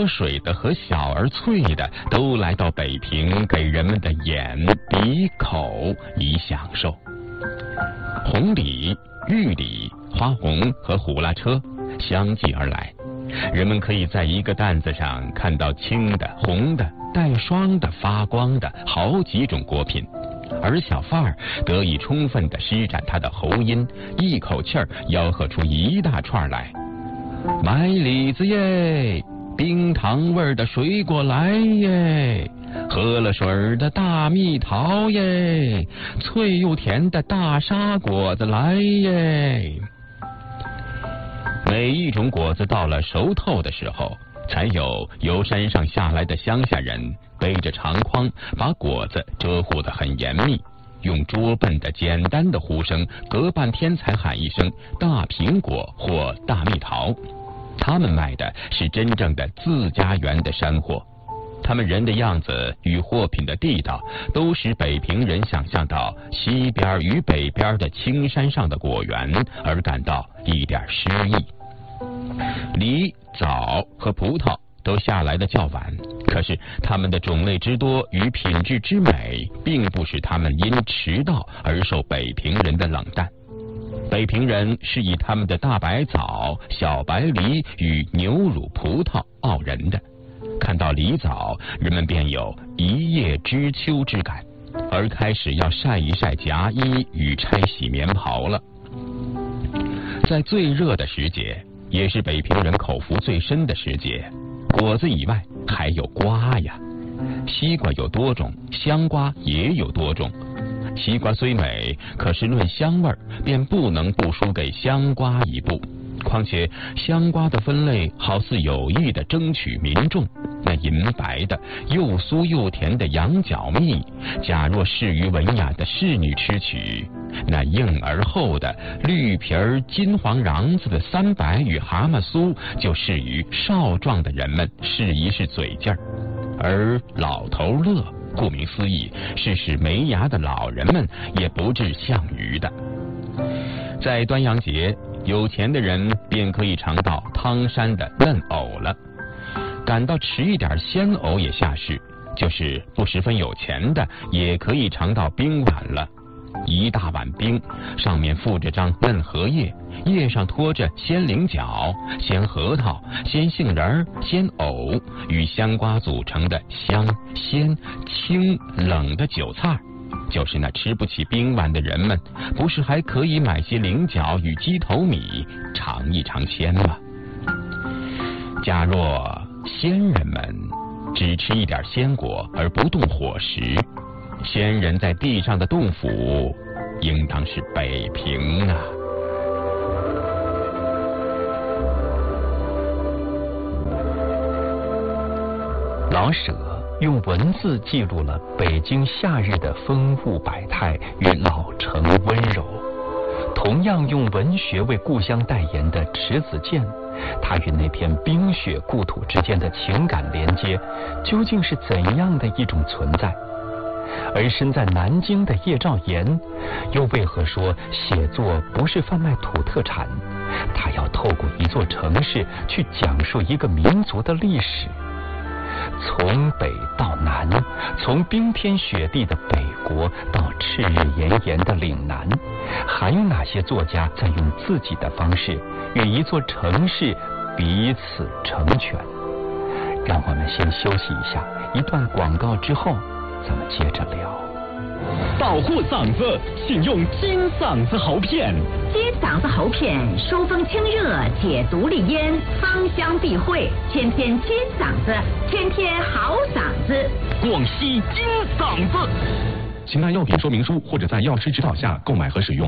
多水的和小而脆的都来到北平，给人们的眼、鼻、口以享受。红梨、玉梨、花红和呼啦车相继而来，人们可以在一个担子上看到青的、红的、带霜的、发光的好几种果品，而小贩儿得以充分地施展他的喉音，一口气儿吆喝出一大串来：买李子耶，冰糖味的水果来耶，喝了水儿的大蜜桃耶，脆又甜的大沙果子来耶。每一种果子到了熟透的时候，才有由山上下来的乡下人背着长筐，把果子遮护得很严密，用拙笨的简单的呼声，隔半天才喊一声大苹果或大蜜桃。他们卖的是真正的自家园的山货，他们人的样子与货品的地道，都使北平人想象到西边与北边的青山上的果园，而感到一点诗意。梨、枣和葡萄都下来的较晚，可是它们的种类之多与品质之美，并不使它们因迟到而受北平人的冷淡。北平人是以他们的大白枣、小白梨与牛乳葡萄傲人的，看到梨枣，人们便有一叶知秋之感，而开始要晒一晒夹衣与拆洗棉袍了。在最热的时节，也是北平人口福最深的时节，果子以外还有瓜呀。西瓜有多种，香瓜也有多种。西瓜虽美，可是论香味便不能不输给香瓜一步。况且香瓜的分类好似有意地争取民众，那银白的又酥又甜的羊角蜜，假若适于文雅的侍女吃取，那硬而厚的绿皮儿金黄瓤子的三白与蛤蟆酥，就适于少壮的人们试一试嘴劲儿。而老头乐，顾名思义，是使没牙的老人们也不致项羽的。在端阳节，有钱的人便可以尝到汤山的嫩藕了，感到迟一点鲜藕也下市，就是不十分有钱的也可以尝到冰碗了。一大碗冰，上面附着张嫩荷叶，叶上托着鲜菱角、鲜核桃、鲜杏仁、鲜藕与香瓜组成的香、鲜、清、冷的韭菜。就是那吃不起冰碗的人们，不是还可以买些菱角与鸡头米尝一尝鲜吗？假若仙人们只吃一点鲜果而不动伙食，仙人在地上的洞府应当是北平啊。 老舍用文字记录了北京夏日的风物百态与老城温柔，同样用文学为故乡代言的迟子建，他与那片冰雪故土之间的情感连接究竟是怎样的一种存在？而身在南京的叶兆言，又为何说写作不是贩卖土特产？他要透过一座城市去讲述一个民族的历史。从北到南，从冰天雪地的北国到赤日炎炎的岭南，还有哪些作家在用自己的方式与一座城市彼此成全？让我们先休息一下，一段广告之后咱们接着聊。 保护嗓子，请用金嗓子喉片。 金嗓子喉片疏风清热，解毒利咽，芳香避秽，天天金嗓子，天天好嗓子。 广西金嗓子。 请按药品说明书或者在药师指导下购买和使用。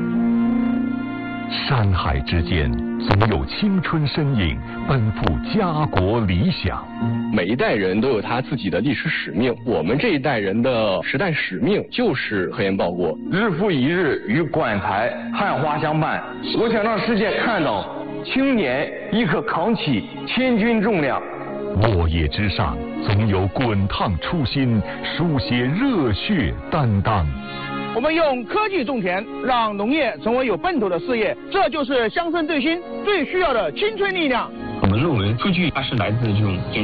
山海之间，总有青春身影奔赴家国理想。 每一代人都有他自己的历史使命，我们这一代人的时代使命就是和颜报国。 日复一日与馆台汉花相伴，我想让世界看到青年亦可扛起千钧重量。 落叶之上，总有滚烫初心，书写热血担当。 我们用科技种田，让农业成为有奔头的事业，这就是乡村振兴最需要的青春力量。 我们论文数据它是来自这种